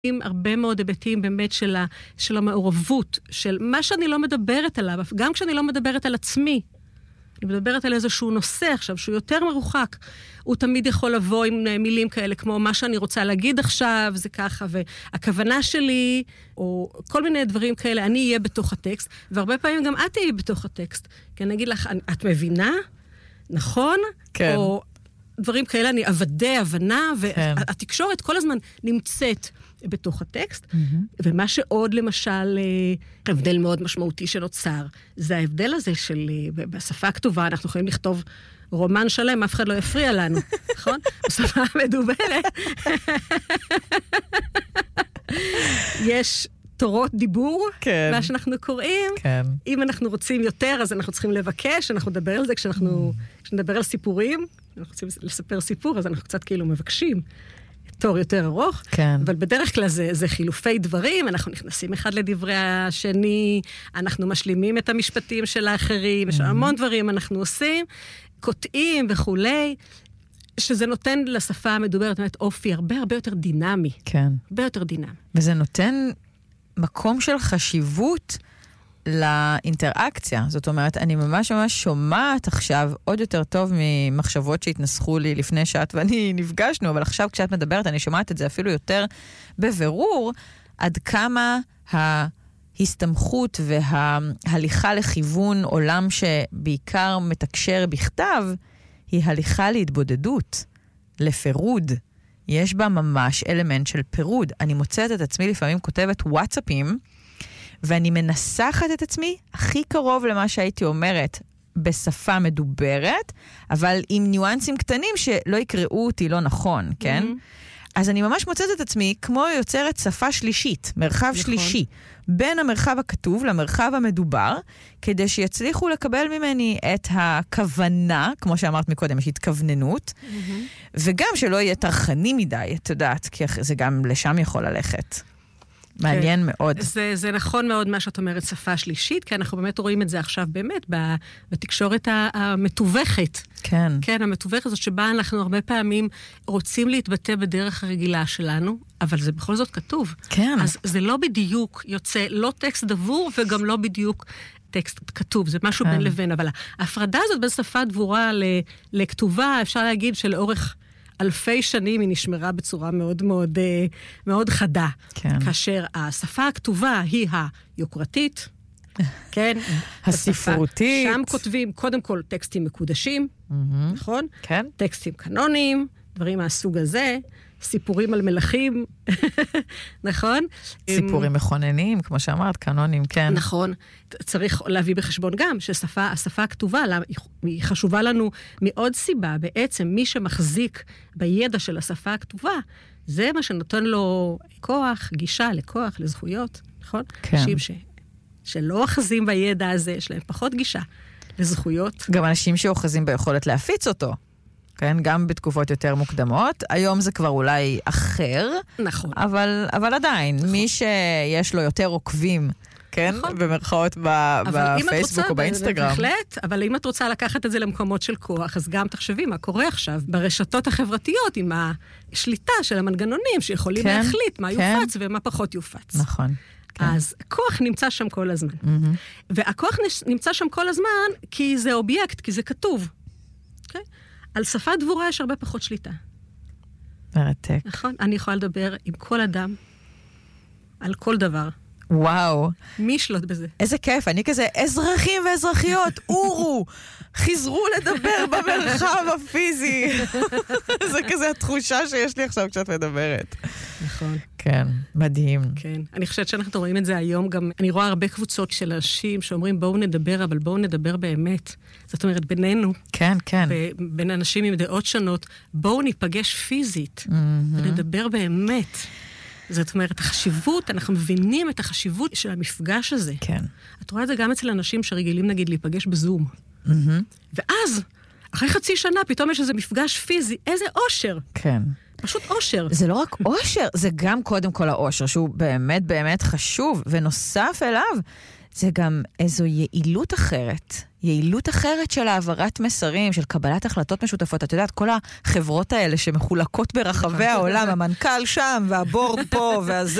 עם הרבה מאוד היבטים באמת של המעורבות, של מה שאני לא מדברת עליו, גם כשאני לא מדברת על עצמי, אני מדברת על איזשהו נושא עכשיו, שהוא יותר מרוחק, הוא תמיד יכול לבוא עם מילים כאלה, כמו מה שאני רוצה להגיד עכשיו, זה ככה, והכוונה שלי, או כל מיני דברים כאלה, אני אהיה בתוך הטקסט, והרבה פעמים גם את תהיי בתוך הטקסט, כי אני אגיד לך, את מבינה? נכון? כן. או דברים כאלה, אני עבדי הבנה, והתקשורת כל הזמן נמצאת בתוך הטקסט, ומה שעוד למשל, הבדל מאוד משמעותי שנוצר, זה ההבדל הזה של, בשפה הכתובה אנחנו יכולים לכתוב רומן שלם, אף אחד לא יפריע לנו, נכון? בשפה המדוברת. יש תורות דיבור, מה שאנחנו קוראים. אם אנחנו רוצים יותר, אז אנחנו צריכים לבקש, אנחנו נדבר על זה, כשנדבר על סיפורים, אנחנו רוצים לספר סיפור, אז אנחנו קצת כאילו מבקשים. תור יותר ארוך, אבל בדרך כלל זה חילופי דברים, אנחנו נכנסים אחד לדברי השני, אנחנו משלימים את המשפטים של האחרים, יש המון דברים אנחנו עושים, קוטעים וכולי, שזה נותן לשפה המדוברת באמת אופי הרבה הרבה יותר דינמי. כן. הרבה יותר דינמי. וזה נותן מקום של חשיבות לאינטראקציה. זאת אומרת, אני ממש ממש שומעת עכשיו עוד יותר טוב ממחשבות שהתנסחו לי לפני שאת ואני נפגשנו, אבל עכשיו כשאת מדברת אני שומעת את זה אפילו יותר בבירור, עד כמה ההסתמכות וההליכה לכיוון עולם שבעיקר מתקשר בכתב, היא הליכה להתבודדות, לפירוד. יש בה ממש אלמנט של פירוד. אני מוצאת את עצמי לפעמים כותבת וואטסאפים, ואני מנסחת את עצמי הכי קרוב למה שהייתי אומרת בשפה מדוברת, אבל עם ניואנסים קטנים שלא יקראו אותי לא נכון, כן? אז אני ממש מוצאת את עצמי כמו יוצרת שפה שלישית, מרחב שלישי, בין המרחב הכתוב למרחב המדובר, כדי שיצליחו לקבל ממני את הכוונה, כמו שאמרת מקודם, יש התכווננות, וגם שלא יהיה תרחני מדי, את יודעת, כי זה גם לשם יכול ללכת. מעניין מאוד. זה נכון מאוד מה שאת אומרת, שפה שלישית, כי אנחנו באמת רואים את זה עכשיו באמת, בתקשורת המתווכת. כן. כן, המתווכת הזאת שבה אנחנו הרבה פעמים רוצים להתבטא בדרך הרגילה שלנו, אבל זה בכל זאת כתוב. כן. אז זה לא בדיוק יוצא, לא טקסט דבור וגם לא בדיוק טקסט כתוב, זה משהו בין לבין, אבל ההפרדה הזאת בין שפה דבורה לכתובה, אפשר להגיד שלאורך אלפי שנים היא נשמרה בצורה מאוד מאוד, מאוד חדה. כן. כאשר השפה הכתובה היא היוקרתית, כן? הספרותית. שם כותבים קודם כל טקסטים מקודשים, נכון? כן. טקסטים קנוניים, דברים מהסוג הזה, סיפורים על מלכים, נכון? סיפורים מכוננים, כמו שאמרת, קנונים, כן. נכון. צריך להביא בחשבון גם שהשפה הכתובה, היא חשובה לנו מעוד סיבה. בעצם מי שמחזיק בידע של השפה הכתובה, זה מה שנותן לו כוח, גישה לכוח, לזכויות, נכון? כן. אנשים שלא אוחזים בידע הזה, יש להם פחות גישה לזכויות. גם אנשים שאוחזים ביכולת להפיץ אותו. כן, גם בתקופות יותר מוקדמות. היום זה כבר אולי אחר. נכון. אבל עדיין, נכון. מי שיש לו יותר עוקבים, כן? נכון. במרכאות בפייסבוק או באינסטגרם. בהחלט, אבל אם את רוצה לקחת את זה למקומות של כוח, אז גם תחשבי מה קורה עכשיו ברשתות החברתיות, עם השליטה של המנגנונים שיכולים להחליט מה יופץ ומה פחות יופץ. נכון. כן. אז הכוח נמצא שם כל הזמן. והכוח נמצא שם כל הזמן כי זה אובייקט, כי זה כתוב. אוקיי? על שפה דבורה יש הרבה פחות שליטה. מרתק. נכון? אני יכולה לדבר עם כל אדם, על כל דבר. וואו. מי ישלוט בזה? איזה כיף, אני כזה, אזרחים ואזרחיות, אורו, חזרו לדבר במרחב הפיזי. זה כזה התחושה שיש לי עכשיו כשאת מדברת. נכון. כן, מדהים. כן, אני חושבת שאנחנו רואים את זה היום גם, אני רואה הרבה קבוצות של אנשים שאומרים בואו נדבר, אבל בואו נדבר באמת. זאת אומרת, בינינו. כן, כן. בין אנשים עם דעות שונות, בואו ניפגש פיזית, ונדבר באמת. זאת אומרת, החשיבות, אנחנו מבינים את החשיבות של המפגש הזה. כן. את רואה את זה גם אצל אנשים שרגילים, נגיד, להיפגש בזום. ואז, אחרי חצי שנה, פתאום יש איזה מפגש פיזי, איזה אושר. כן. פשוט אושר. זה לא רק אושר, זה גם קודם כל האושר, שהוא באמת באמת חשוב, ונוסף אליו, זה גם איזו יעילות אחרת. יעילות אחרת של העברת מסרים, של קבלת החלטות משותפות. את יודעת, כל החברות האלה שמחולקות ברחבי העולם, המנכ"ל שם, והבורד פה, והזה